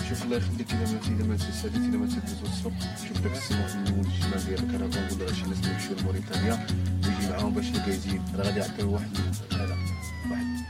شوف الله يخليك إذا ما تساليت إذا ما تهز السوق شوف داك السماح من الشمال ديال الكرفان ولا شي ناس يمشيو لموريتانيا ويجي معاهم باش الكايزين راه غادي يعطيو واحد واحد.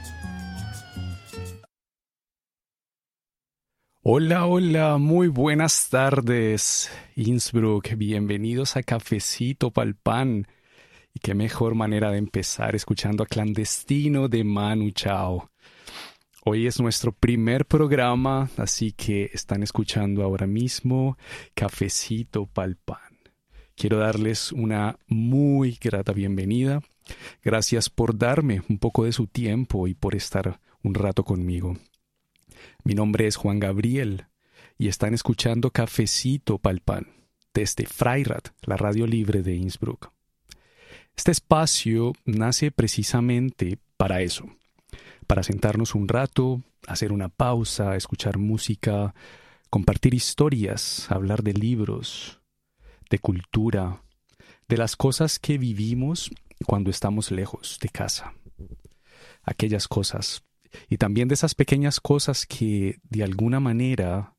Hola, hola, muy buenas tardes, Innsbruck. Bienvenidos a Cafecito Pal Pan. Y qué mejor manera de empezar escuchando a Clandestino de Manu Chao. Hoy es nuestro primer programa, así que están escuchando ahora mismo Cafecito Pal Pan. Quiero darles una muy grata bienvenida. Gracias por darme un poco de su tiempo y por estar un rato conmigo. Mi nombre es Juan Gabriel y están escuchando Cafecito Pal Pan desde Freirad, la radio libre de Innsbruck. Este espacio nace precisamente para eso, para sentarnos un rato, hacer una pausa, escuchar música, compartir historias, hablar de libros, de cultura, de las cosas que vivimos cuando estamos lejos de casa. Aquellas cosas. Y también de esas pequeñas cosas que de alguna manera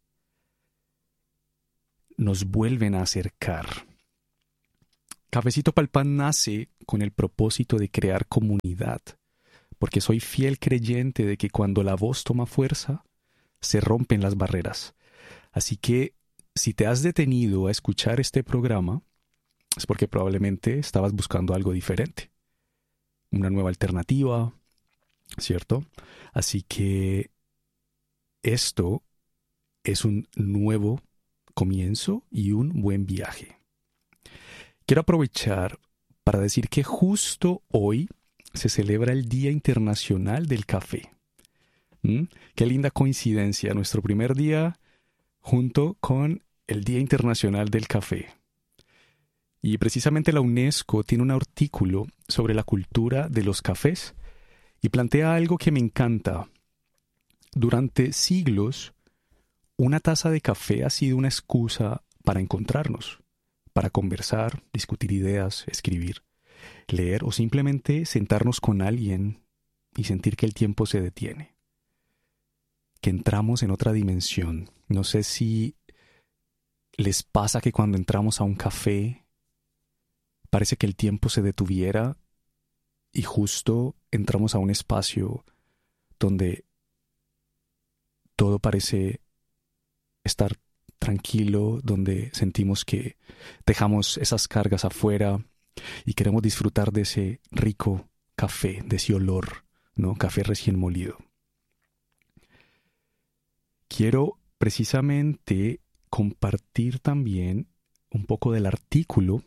nos vuelven a acercar. Cafecito Pal Pan nace con el propósito de crear comunidad, porque soy fiel creyente de que cuando la voz toma fuerza, se rompen las barreras. Así que si te has detenido a escuchar este programa, es porque probablemente estabas buscando algo diferente, una nueva alternativa, ¿cierto? Así que esto es un nuevo comienzo y un buen viaje. Quiero aprovechar para decir que justo hoy se celebra el Día Internacional del Café. Qué linda coincidencia, nuestro primer día junto con el Día Internacional del Café. Y precisamente la UNESCO tiene un artículo sobre la cultura de los cafés y plantea algo que me encanta. Durante siglos, una taza de café ha sido una excusa para encontrarnos, para conversar, discutir ideas, escribir, leer o simplemente sentarnos con alguien y sentir que el tiempo se detiene, que entramos en otra dimensión. No sé si les pasa que cuando entramos a un café parece que el tiempo se detuviera y justo entramos a un espacio donde todo parece estar tranquilo, donde sentimos que dejamos esas cargas afuera y queremos disfrutar de ese rico café, de ese olor, ¿no? Café recién molido. Quiero precisamente compartir también un poco del artículo.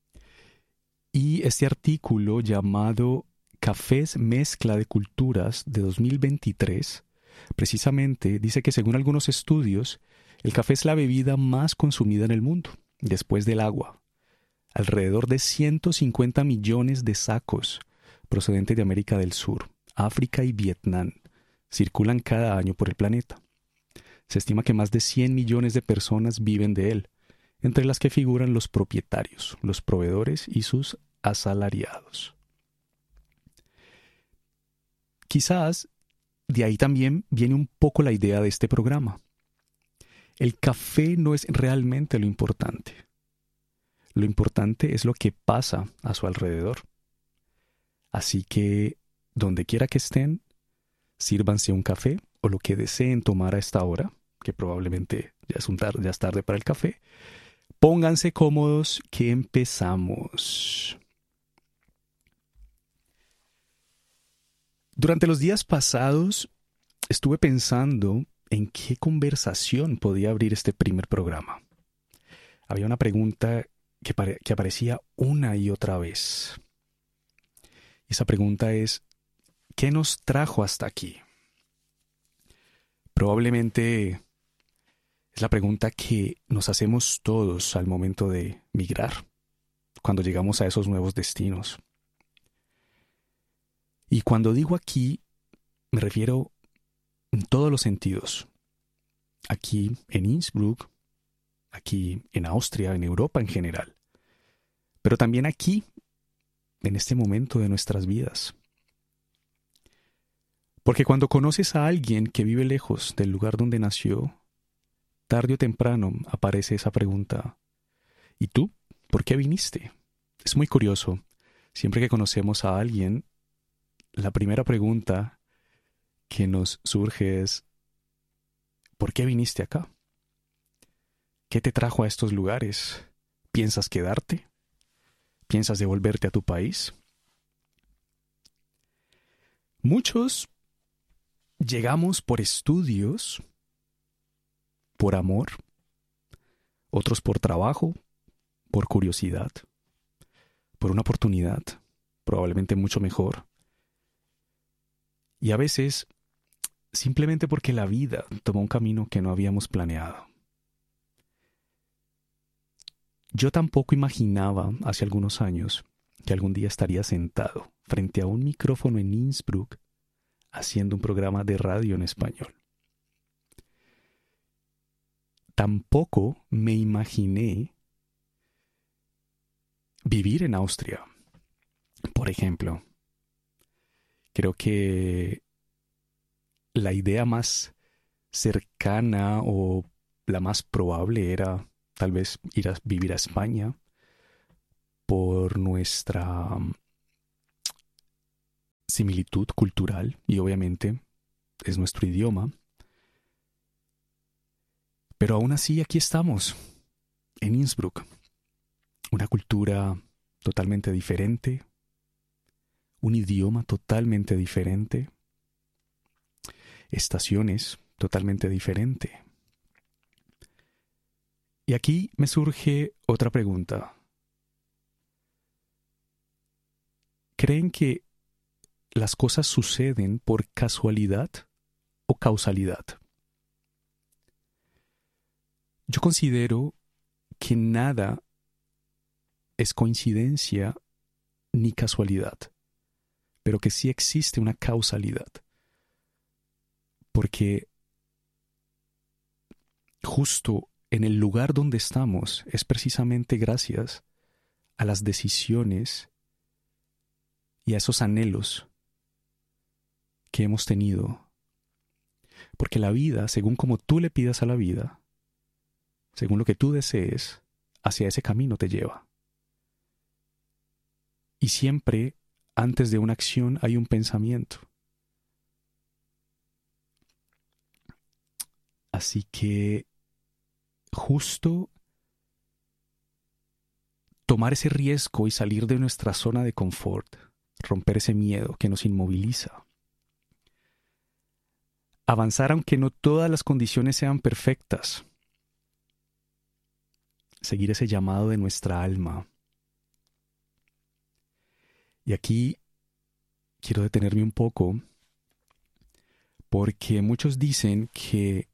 Y este artículo llamado Cafés Mezcla de Culturas de 2023, precisamente dice que según algunos estudios, el café es la bebida más consumida en el mundo, después del agua. Alrededor de 150 millones de sacos procedentes de América del Sur, África y Vietnam circulan cada año por el planeta. Se estima que más de 100 millones de personas viven de él, entre las que figuran los propietarios, los proveedores y sus asalariados. Quizás de ahí también viene un poco la idea de este programa. El café no es realmente lo importante. Lo importante es lo que pasa a su alrededor. Así que, donde quiera que estén, sírvanse un café o lo que deseen tomar a esta hora, que probablemente ya es tarde para el café. Pónganse cómodos que empezamos. Durante los días pasados estuve pensando en qué conversación podía abrir este primer programa. Había una pregunta que aparecía una y otra vez. Esa pregunta es, ¿qué nos trajo hasta aquí? Probablemente es la pregunta que nos hacemos todos al momento de migrar, cuando llegamos a esos nuevos destinos. Y cuando digo aquí, me refiero en todos los sentidos. Aquí en Innsbruck, aquí en Austria, en Europa en general. Pero también aquí, en este momento de nuestras vidas. Porque cuando conoces a alguien que vive lejos del lugar donde nació, tarde o temprano aparece esa pregunta. ¿Y tú? ¿Por qué viniste? Es muy curioso. Siempre que conocemos a alguien, la primera pregunta que nos surge es, ¿por qué viniste acá? ¿Qué te trajo a estos lugares? ¿Piensas quedarte? ¿Piensas devolverte a tu país? Muchos llegamos por estudios, por amor, otros por trabajo, por curiosidad, por una oportunidad, probablemente mucho mejor. Y a veces, simplemente porque la vida tomó un camino que no habíamos planeado. Yo tampoco imaginaba hace algunos años que algún día estaría sentado frente a un micrófono en Innsbruck haciendo un programa de radio en español. Tampoco me imaginé vivir en Austria, por ejemplo. Creo que la idea más cercana o la más probable era tal vez ir a vivir a España por nuestra similitud cultural y obviamente es nuestro idioma. Pero aún así aquí estamos, en Innsbruck, una cultura totalmente diferente, un idioma totalmente diferente, estaciones totalmente diferentes. Y aquí me surge otra pregunta. ¿Creen que las cosas suceden por casualidad o causalidad? Yo considero que nada es coincidencia ni casualidad, pero que sí existe una causalidad. Porque justo en el lugar donde estamos es precisamente gracias a las decisiones y a esos anhelos que hemos tenido. Porque la vida, según como tú le pidas a la vida, según lo que tú desees, hacia ese camino te lleva. Y siempre, antes de una acción, hay un pensamiento. Así que, justo tomar ese riesgo y salir de nuestra zona de confort, romper ese miedo que nos inmoviliza, avanzar aunque no todas las condiciones sean perfectas, seguir ese llamado de nuestra alma. Y aquí quiero detenerme un poco porque muchos dicen que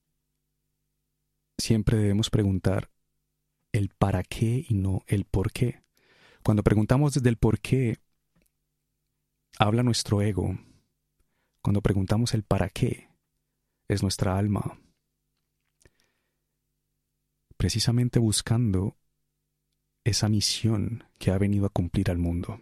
siempre debemos preguntar el para qué y no el por qué. Cuando preguntamos desde el por qué, habla nuestro ego. Cuando preguntamos el para qué, es nuestra alma. Precisamente buscando esa misión que ha venido a cumplir al mundo.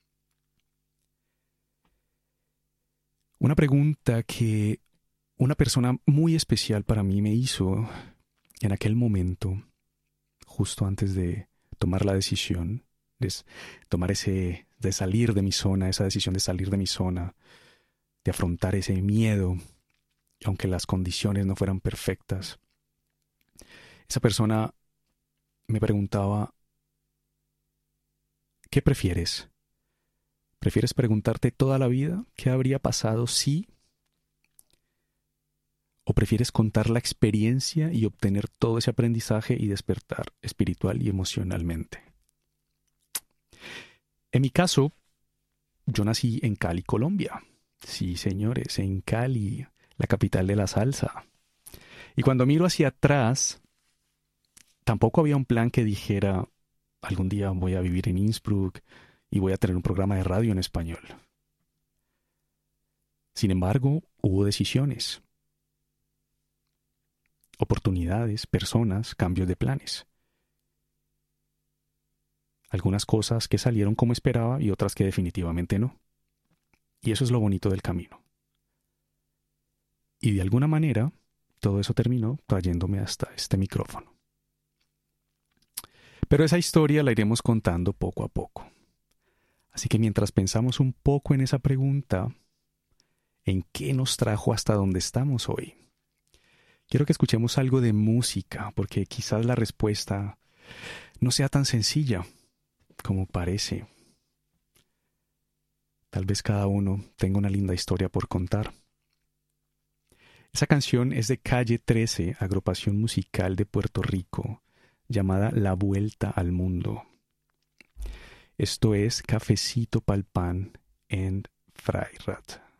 Una pregunta que una persona muy especial para mí me hizo en aquel momento, justo antes de tomar la decisión, de salir de mi zona, esa decisión de salir de mi zona, de afrontar ese miedo, aunque las condiciones no fueran perfectas. Esa persona me preguntaba, ¿qué prefieres? ¿Prefieres preguntarte toda la vida qué habría pasado si? ¿O prefieres contar la experiencia y obtener todo ese aprendizaje y despertar espiritual y emocionalmente? En mi caso, yo nací en Cali, Colombia. Sí, señores, en Cali, la capital de la salsa. Y cuando miro hacia atrás, tampoco había un plan que dijera, algún día voy a vivir en Innsbruck y voy a tener un programa de radio en español. Sin embargo, hubo decisiones, oportunidades, personas, cambios de planes. Algunas cosas que salieron como esperaba y otras que definitivamente no. Y eso es lo bonito del camino. Y de alguna manera, todo eso terminó trayéndome hasta este micrófono. Pero esa historia la iremos contando poco a poco. Así que mientras pensamos un poco en esa pregunta, ¿en qué nos trajo hasta donde estamos hoy? Quiero que escuchemos algo de música, porque quizás la respuesta no sea tan sencilla como parece. Tal vez cada uno tenga una linda historia por contar. Esa canción es de Calle 13, agrupación musical de Puerto Rico, llamada La Vuelta al Mundo. Esto es Cafecito pa'l Pan and Freirat.